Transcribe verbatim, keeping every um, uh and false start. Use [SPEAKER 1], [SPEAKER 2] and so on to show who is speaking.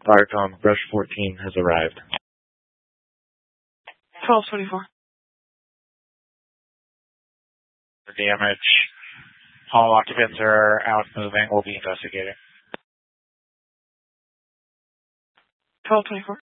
[SPEAKER 1] Firecom, Brush fourteen has arrived.
[SPEAKER 2] twelve twenty-four.
[SPEAKER 3] The damage. All occupants are out moving. We'll be investigating.
[SPEAKER 2] twelve twenty-four.